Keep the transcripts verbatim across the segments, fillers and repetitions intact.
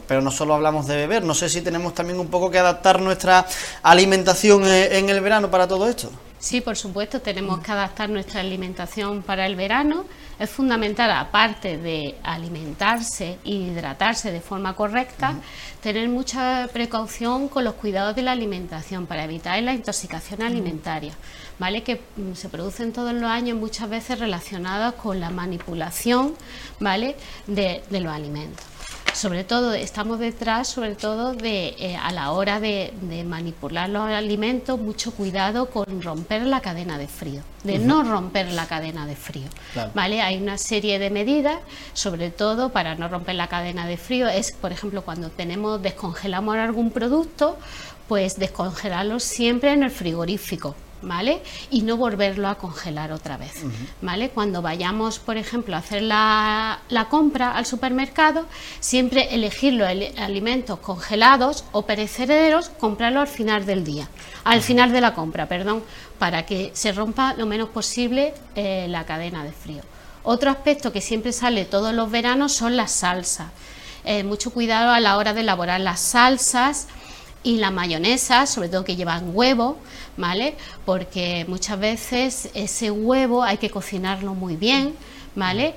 pero no solo hablamos de beber, no sé si tenemos también un poco que adaptar nuestra alimentación en el verano para todo esto. Sí, por supuesto, tenemos que adaptar nuestra alimentación para el verano. Es fundamental, aparte de alimentarse e hidratarse de forma correcta, uh-huh. tener mucha precaución con los cuidados de la alimentación para evitar la intoxicación alimentaria, ¿vale? Que mm, se producen todos los años, muchas veces relacionadas con la manipulación, ¿vale? de, de los alimentos. Sobre todo, estamos detrás, sobre todo, de eh, a la hora de, de manipular los alimentos, mucho cuidado con romper la cadena de frío, de uh-huh. no romper la cadena de frío, claro. ¿vale? Hay una serie de medidas, sobre todo para no romper la cadena de frío, es, por ejemplo, cuando tenemos, descongelamos algún producto, pues descongelarlo siempre en el frigorífico, ¿vale? Y no volverlo a congelar otra vez, uh-huh. ¿vale? Cuando vayamos, por ejemplo, a hacer la, la compra al supermercado, siempre elegir los alimentos congelados o perecederos, comprarlos al final del día, al uh-huh. final de la compra, perdón, para que se rompa lo menos posible eh, la cadena de frío. Otro aspecto que siempre sale todos los veranos son las salsas. Eh, mucho cuidado a la hora de elaborar las salsas y la mayonesa, sobre todo que llevan huevo, ¿vale? Porque muchas veces ese huevo hay que cocinarlo muy bien, ¿vale?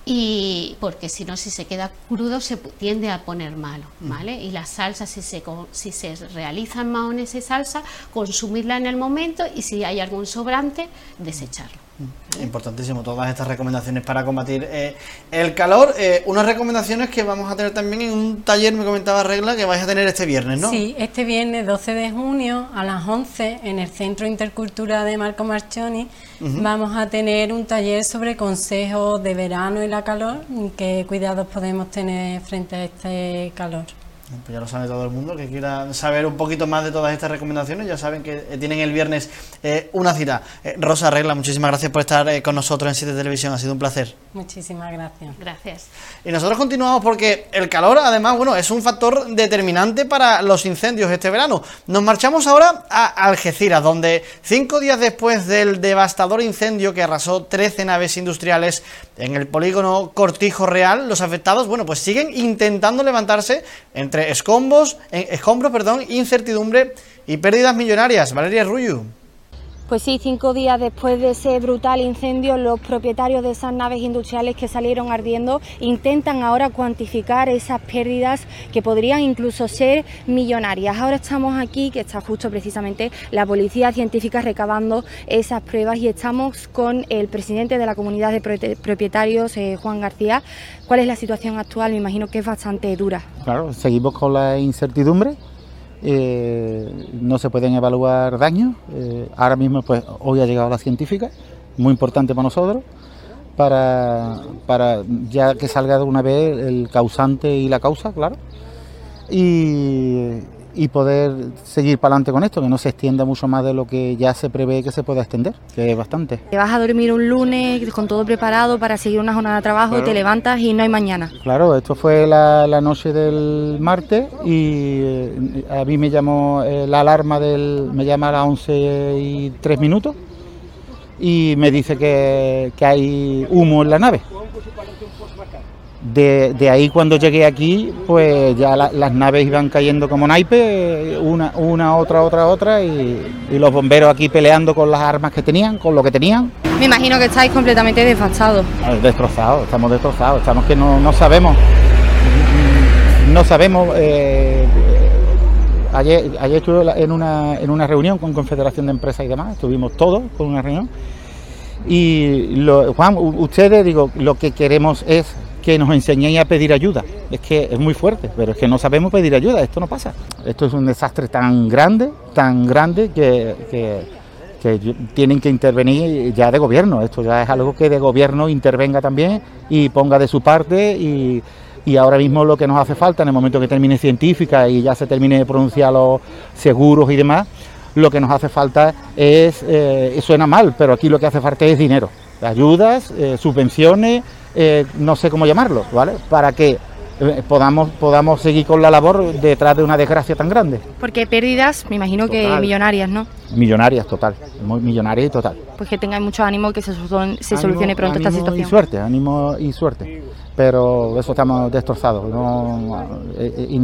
Y porque si no, si se queda crudo se tiende a poner malo, ¿vale? Y las salsas, si se, si se realizan mayones y salsa, consumirla en el momento, y si hay algún sobrante, desecharlo. Importantísimo todas estas recomendaciones para combatir eh, el calor. Eh, unas recomendaciones que vamos a tener también en un taller, me comentaba Regla, que vais a tener este viernes, ¿no? Sí, este viernes doce de junio a las once en el Centro Intercultural de Marco Marchoni uh-huh. vamos a tener un taller sobre consejos de verano y la calor, qué cuidados podemos tener frente a este calor. Pues ya lo sabe todo el mundo, que quiera saber un poquito más de todas estas recomendaciones, ya saben que tienen el viernes eh, una cita. Eh, Rosa, Regla, muchísimas gracias por estar eh, con nosotros en Siete Televisión, ha sido un placer. Muchísimas gracias. Gracias. Y nosotros continuamos porque el calor, además, bueno, es un factor determinante para los incendios este verano. Nos marchamos ahora a Algeciras, donde cinco días después del devastador incendio que arrasó trece naves industriales en el polígono Cortijo Real, los afectados, bueno, pues siguen intentando levantarse entre escombros, escombros, perdón, incertidumbre y pérdidas millonarias. Valeria Rullo. Pues sí, cinco días después de ese brutal incendio, los propietarios de esas naves industriales que salieron ardiendo intentan ahora cuantificar esas pérdidas que podrían incluso ser millonarias. Ahora estamos aquí, que está justo precisamente la policía científica recabando esas pruebas, y estamos con el presidente de la comunidad de propietarios, eh, Juan García. ¿Cuál es la situación actual? Me imagino que es bastante dura. Claro, seguimos con la incertidumbre. Eh, no se pueden evaluar daños. Eh, ahora mismo, pues hoy ha llegado la científica, muy importante para nosotros, para, para ya que salga de una vez el causante y la causa, claro, y, y poder seguir para adelante con esto, que no se extienda mucho más de lo que ya se prevé que se pueda extender, que es bastante. Te vas a dormir un lunes con todo preparado para seguir una jornada de trabajo, claro. Y te levantas y no hay mañana. Claro, esto fue la, la noche del martes y eh, a mí me llamó eh, la alarma, del, me llama a las once y tres minutos y me dice que, que hay humo en la nave. De, de ahí, cuando llegué aquí, pues ya la, las naves iban cayendo como naipes, una, una, otra, otra, otra, y, y los bomberos aquí peleando con las armas que tenían, con lo que tenían. Me imagino que estáis completamente devastados. Destrozados, estamos destrozados, estamos que no, no sabemos, no sabemos. Eh, ayer, ayer estuve en una, en una reunión con Confederación de Empresas y demás, estuvimos todos con una reunión, y lo, Juan, ustedes, digo, lo que queremos es que nos enseñéis a pedir ayuda. Es que es muy fuerte, pero es que no sabemos pedir ayuda, esto no pasa. Esto es un desastre tan grande, tan grande que, que, que tienen que intervenir ya de gobierno. Esto ya es algo que de gobierno intervenga también y ponga de su parte, y, y ahora mismo lo que nos hace falta, en el momento que termine científica y ya se termine de pronunciar los seguros y demás, lo que nos hace falta es, eh, suena mal, pero aquí lo que hace falta es dinero, ayudas, eh, subvenciones, Eh, no sé cómo llamarlo, ¿vale? Para que eh, podamos podamos seguir con la labor detrás de una desgracia tan grande. Porque pérdidas, me imagino total. Que millonarias, ¿no? Millonarias, total, muy millonarias y total. Pues que tengáis mucho ánimo, que se, se solucione ánimo, pronto esta situación. Y suerte, ánimo y suerte, pero eso estamos destrozados, no, eh, eh,